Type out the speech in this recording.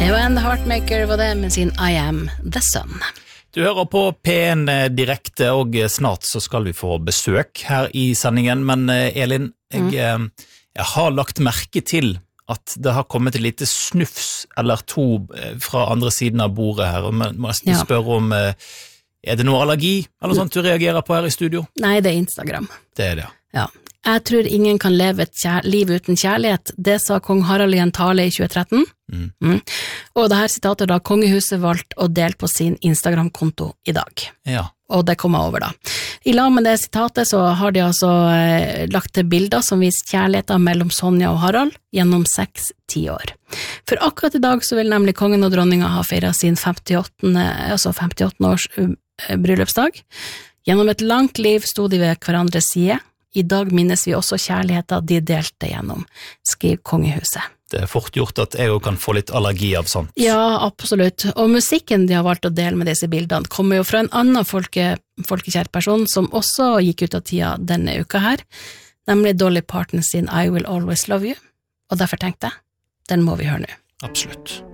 Det var en Heartmaker var det med sin I Am The Sun. Du hører på P1 direkte, og snart så skal vi få besøk her i sendingen. Men Elin, jeg har lagt merke til at det har kommet et lite snufs eller to fra andre siden av bordet her, og man må spørre om det noe allergi eller sånt du reagerer på her i studio? Nei, det Instagram. Det det, ja. Jeg tror ingen kan leve et liv uten kjærlighet. Det sa kong Harald i en tale i 2013. Og det her sitatet da kongehuset valgte å dele på sin Instagram-konto i dag. Ja. Og det kom jeg over da. I lag med det sitatet så har de altså lagt til bilder som viser kjærligheten mellom Sonja og Harald gjennom 6-10 år. For akkurat i dag så vil nemlig kongen og dronninga ha feiret sin 58 års bryllupsdag. Gjennom et langt liv stod de ved hverandres side. I dag minnes vi også kjærligheten de delte gjennom, skriver kongehuset. Det fort gjort at jeg også kan få litt allergi av sånt. Ja, absolutt. Og musikken de har valgt å dele med disse bildene kommer jo fra en annen folkekjær person som også gikk ut av tida denne uka her, nemlig Dolly Parton sin I Will Always Love You. Og derfor tenkte jeg, den må vi høre nå. Absolutt.